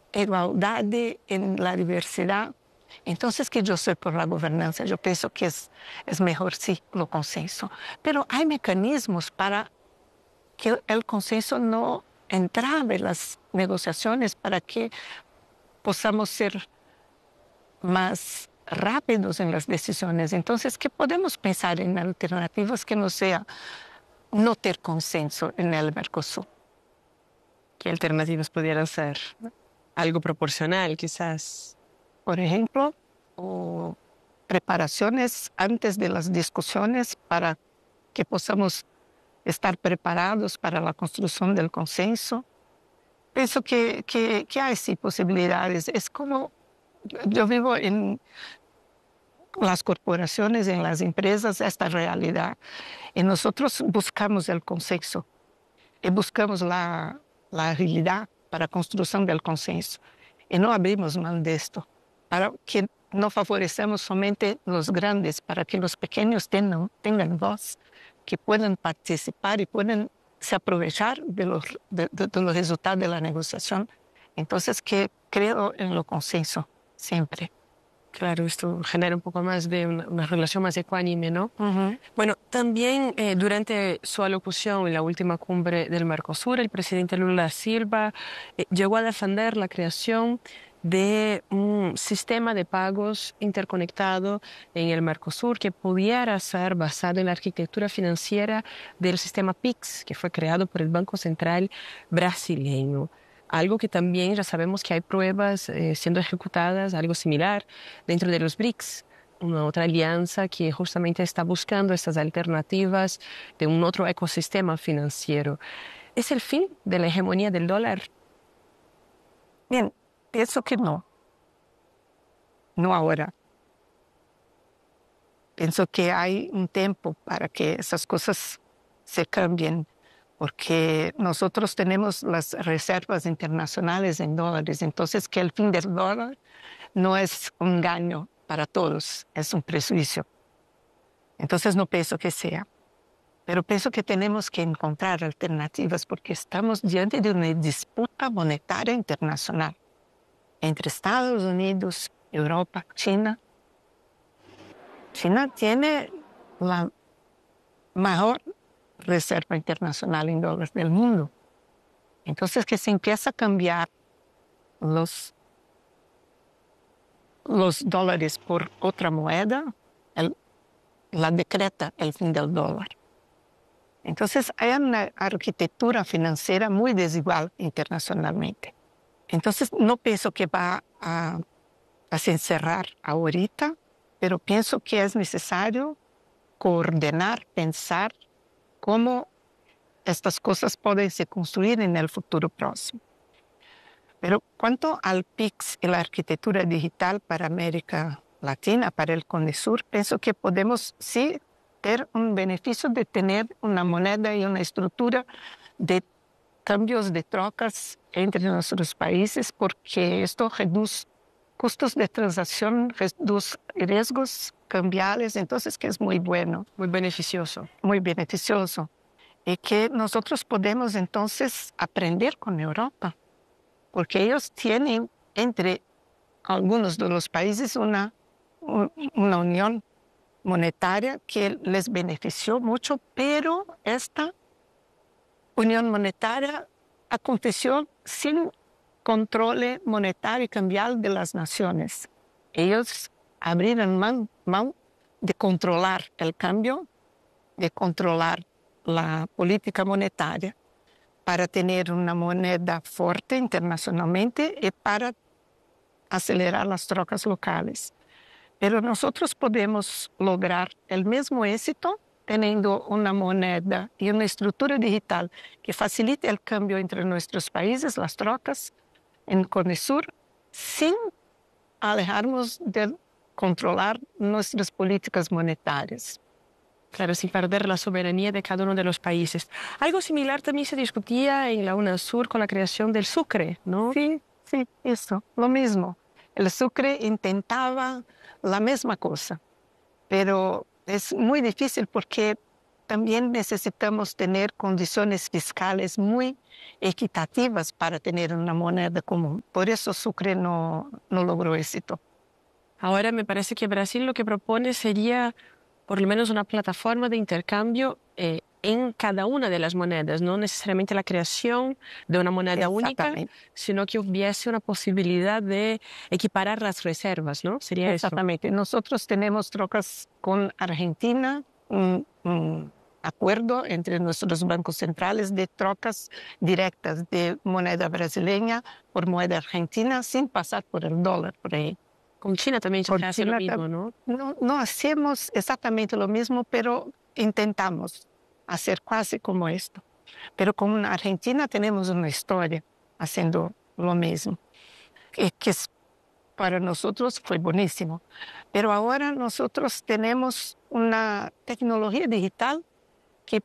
igualdad en la diversidad. Entonces, que yo soy por la gobernanza, yo pienso que es mejor sí lo consenso. Pero hay mecanismos para que el consenso no entrave las negociaciones para que podamos ser más rápidos en las decisiones. Entonces, ¿qué podemos pensar en alternativas que no sea no tener consenso en el Mercosur? ¿Qué alternativas pudieran ser? Algo proporcional, quizás. Por ejemplo, o preparaciones antes de las discusiones para que podamos estar preparados para la construcción del consenso. Pienso que hay sí posibilidades. Es como yo vivo en las corporaciones, en las empresas, esta realidad. Y nosotros buscamos el consenso y buscamos la agilidad para la construcción del consenso. Y no abrimos mal de esto, para que no favorecemos solamente los grandes, para que los pequeños tengan voz, que puedan participar y puedan se aprovechar de los resultados de la negociación. Entonces, que creo en lo consenso siempre. Claro, esto genera un poco más de una relación más ecuánime, ¿no? Uh-huh. Bueno, también durante su alocución en la última cumbre del Mercosur, el presidente Lula da Silva llegó a defender la creación de un sistema de pagos interconectado en el Mercosur que pudiera ser basado en la arquitectura financiera del sistema PIX, que fue creado por el Banco Central brasileño. Algo que también ya sabemos que hay pruebas siendo ejecutadas, algo similar, dentro de los BRICS, una otra alianza que justamente está buscando estas alternativas de un otro ecosistema financiero. ¿Es el fin de la hegemonía del dólar? Bien, pienso que no. No ahora. Pienso que hay un tiempo para que esas cosas se cambien, porque nosotros tenemos las reservas internacionales en dólares, entonces que el fin del dólar no es un engaño para todos, es un prejuicio. Entonces no pienso que sea, pero pienso que tenemos que encontrar alternativas porque estamos diante de una disputa monetaria internacional entre Estados Unidos, Europa, China. China tiene la mejor reserva internacional en dólares del mundo. Entonces, que se empieza a cambiar los dólares por otra moneda, la decreta el fin del dólar. Entonces, hay una arquitectura financiera muy desigual internacionalmente. Entonces, no pienso que va a se encerrar ahorita, pero pienso que es necesario coordinar, pensar cómo estas cosas pueden se construir en el futuro próximo. Pero cuanto al PIX y la arquitectura digital para América Latina, para el CONESUR, pienso que podemos sí tener un beneficio de tener una moneda y una estructura de cambios de trocas entre nuestros países, porque esto reduce costos de transacción, reduce riesgos cambiales, entonces que es muy bueno. Muy beneficioso. Muy beneficioso. Y que nosotros podemos entonces aprender con Europa, porque ellos tienen entre algunos de los países una unión monetaria que les benefició mucho, pero esta unión monetaria aconteció sin control monetario y cambial de las naciones. Ellos abrieron mano de controlar el cambio, de controlar la política monetaria para tener una moneda fuerte internacionalmente y para acelerar las trocas locales. Pero nosotros podemos lograr el mismo éxito teniendo una moneda y una estructura digital que facilite el cambio entre nuestros países, las trocas en CONESUR, sin alejarnos de controlar nuestras políticas monetarias. Claro, sin perder la soberanía de cada uno de los países. Algo similar también se discutía en la UNASUR con la creación del Sucre, ¿no? Sí, eso, lo mismo. El Sucre intentaba la misma cosa, pero es muy difícil porque también necesitamos tener condiciones fiscales muy equitativas para tener una moneda común. Por eso Sucre no logró éxito. Ahora me parece que Brasil lo que propone sería por lo menos una plataforma de intercambio en cada una de las monedas, no necesariamente la creación de una moneda única, sino que hubiese una posibilidad de equiparar las reservas, ¿no? Sería Exactamente. Nosotros tenemos trocas con Argentina, un acuerdo entre nuestros bancos centrales de trocas directas de moneda brasileña por moneda argentina sin pasar por el dólar por ahí. Con China también se hace lo mismo, ¿no? No hacemos exactamente lo mismo, pero intentamos hacer casi como esto. Pero con Argentina tenemos una historia haciendo lo mismo, que para nosotros fue buenísimo. Pero ahora nosotros tenemos una tecnología digital que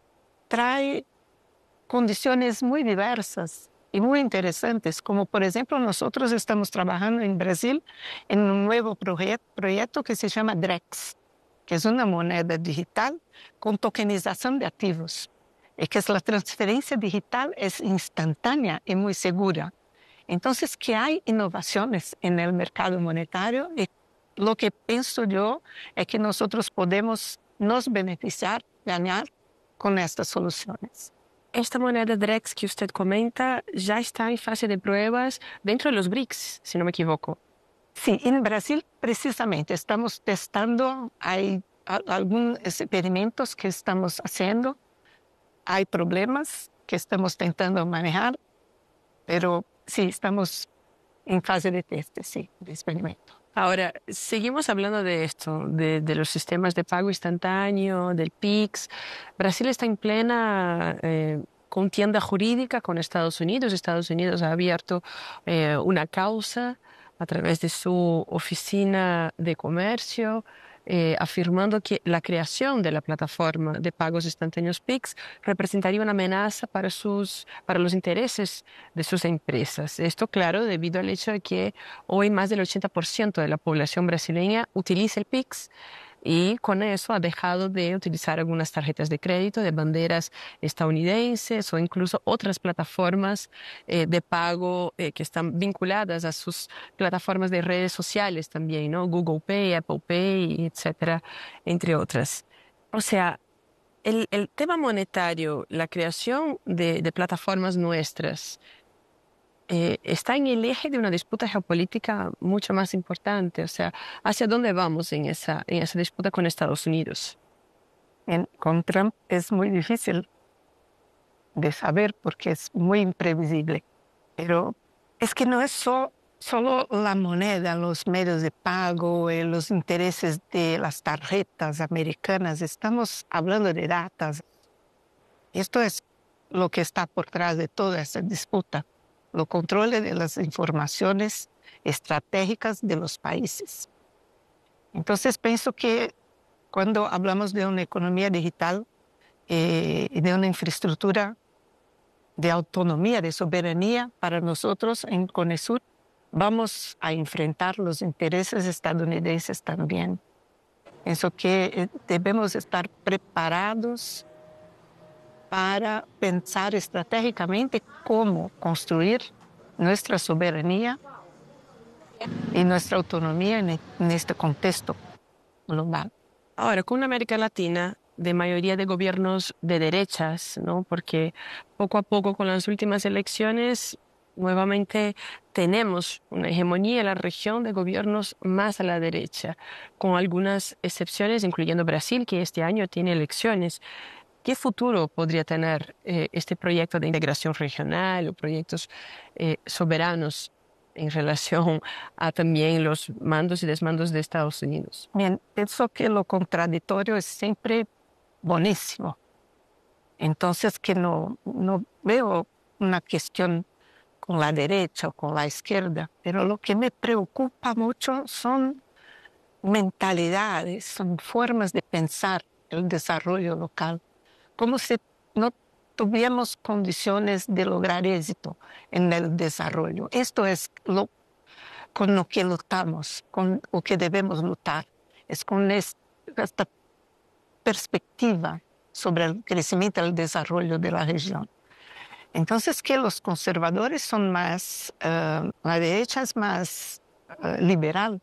trae condiciones muy diversas y muy interesantes, como por ejemplo nosotros estamos trabajando en Brasil en un nuevo proyecto que se llama DREX, que es una moneda digital con tokenización de activos, y que es la transferencia digital es instantánea y muy segura. Entonces, que hay innovaciones en el mercado monetario y lo que pienso yo es que nosotros podemos nos beneficiar, ganar con estas soluciones. Esta moneda DREX que usted comenta ya está en fase de pruebas dentro de los BRICS, si no me equivoco. Sí, en Brasil precisamente estamos testando, hay algunos experimentos que estamos haciendo, hay problemas que estamos intentando manejar, pero sí, estamos en fase de test, sí, de experimento. Ahora, seguimos hablando de esto, de los sistemas de pago instantáneo, del PIX. Brasil está en plena contienda jurídica con Estados Unidos. Estados Unidos ha abierto una causa a través de su oficina de comercio, afirmando que la creación de la plataforma de pagos instantáneos PIX representaría una amenaza para los intereses de sus empresas. Esto, claro, debido al hecho de que hoy más del 80% de la población brasileña utiliza el PIX y con eso ha dejado de utilizar algunas tarjetas de crédito de banderas estadounidenses o incluso otras plataformas de pago que están vinculadas a sus plataformas de redes sociales también, ¿no? Google Pay, Apple Pay, etcétera, entre otras. O sea, el tema monetario, la creación de plataformas nuestras, está en el eje de una disputa geopolítica mucho más importante. O sea, ¿hacia dónde vamos en esa disputa con Estados Unidos? Con Trump es muy difícil de saber porque es muy imprevisible, pero es que no es solo la moneda, los medios de pago, los intereses de las tarjetas americanas, estamos hablando de datos. Esto es lo que está por detrás de toda esa disputa, los controles de las informaciones estratégicas de los países. Entonces pienso que cuando hablamos de una economía digital y de una infraestructura de autonomía, de soberanía, para nosotros en CONESUR vamos a enfrentar los intereses estadounidenses también. Pienso que debemos estar preparados para pensar estratégicamente cómo construir nuestra soberanía y nuestra autonomía en este contexto global. Ahora, con una América Latina de mayoría de gobiernos de derechas, ¿no? Porque poco a poco con las últimas elecciones nuevamente tenemos una hegemonía en la región de gobiernos más a la derecha, con algunas excepciones, incluyendo Brasil, que este año tiene elecciones. ¿Qué futuro podría tener este proyecto de integración regional o proyectos soberanos en relación a también los mandos y desmandos de Estados Unidos? Bien, pienso que lo contradictorio es siempre buenísimo. Entonces, que no veo una cuestión con la derecha o con la izquierda, pero lo que me preocupa mucho son mentalidades, son formas de pensar el desarrollo local, como si no tuviéramos condiciones de lograr éxito en el desarrollo. Esto es con lo que luchamos, con lo que debemos luchar, es con esta perspectiva sobre el crecimiento y el desarrollo de la región. Entonces, que los conservadores son más, la derecha es más liberal,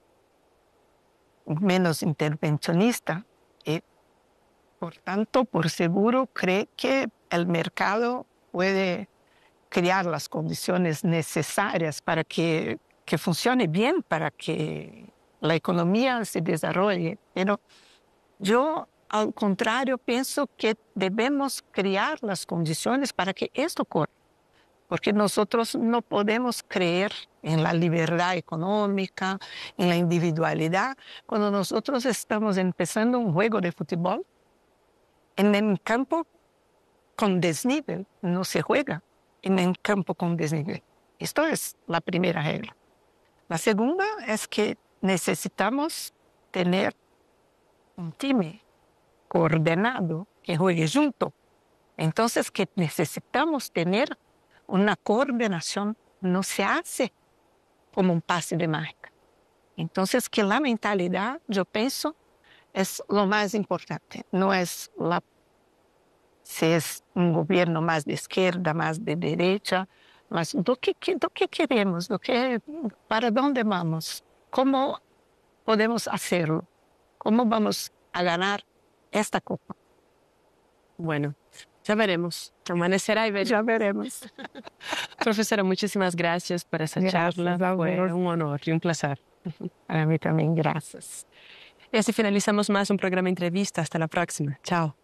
menos intervencionista, y por tanto, por seguro, cree que el mercado puede crear las condiciones necesarias para que funcione bien, para que la economía se desarrolle. Pero yo, al contrario, pienso que debemos crear las condiciones para que esto ocurra, porque nosotros no podemos creer en la libertad económica, en la individualidad, cuando nosotros estamos empezando un juego de fútbol en el campo con desnivel. No se juega en el campo con desnivel. Esto es la primera regla. La segunda es que necesitamos tener un time coordenado que juegue junto. Entonces, que necesitamos tener una coordinación, no se hace como un pase de mágica. Entonces, que la mentalidad, yo pienso, es lo más importante. No es si es un gobierno más de izquierda, más de derecha, mas do que queremos, para dónde vamos, cómo podemos hacerlo, cómo vamos a ganar esta copa. Bueno, ya veremos. Amanecerá y veremos. Ya veremos. Profesora, muchísimas gracias por esa charla. Fue un honor y un placer. Para mí también, gracias. Y así finalizamos más un programa de entrevista. Hasta la próxima. Chao.